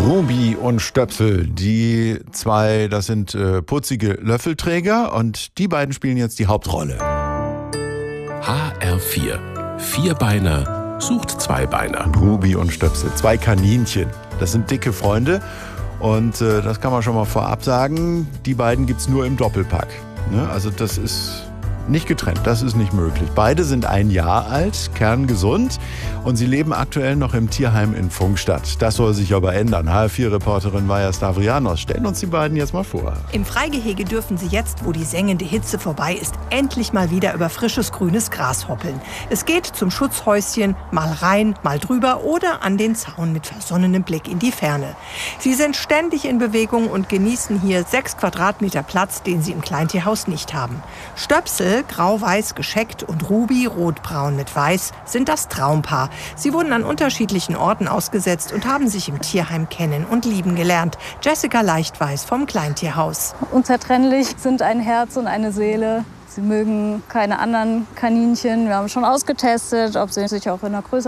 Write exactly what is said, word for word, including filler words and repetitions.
Ruby und Stöpsel, die zwei, das sind äh, putzige Löffelträger und die beiden spielen jetzt die Hauptrolle. H R vier. Vierbeiner sucht Zweibeiner. Ruby und Stöpsel, zwei Kaninchen. Das sind dicke Freunde und äh, das kann man schon mal vorab sagen, die beiden gibt's nur im Doppelpack. Ne? Also das ist nicht getrennt, das ist nicht möglich. Beide sind ein Jahr alt, kerngesund und sie leben aktuell noch im Tierheim in Pfungstadt. Das soll sich aber ändern. H R vier-Reporterin Vaja Stavrianos stellt uns die beiden jetzt mal vor. Im Freigehege dürfen sie jetzt, wo die sengende Hitze vorbei ist, endlich mal wieder über frisches grünes Gras hoppeln. Es geht zum Schutzhäuschen, mal rein, mal drüber oder an den Zaun mit versonnenem Blick in die Ferne. Sie sind ständig in Bewegung und genießen hier sechs Quadratmeter Platz, den sie im Kleintierhaus nicht haben. Stöpsel, grau-weiß gescheckt, und Ruby, rotbraun mit weiß, sind das Traumpaar. Sie wurden an unterschiedlichen Orten ausgesetzt und haben sich im Tierheim kennen und lieben gelernt. Jessica Leichtweiß vom Kleintierhaus. Unzertrennlich sind ein Herz und eine Seele. Sie mögen keine anderen Kaninchen. Wir haben schon ausgetestet, ob sie sich auch in einer größeren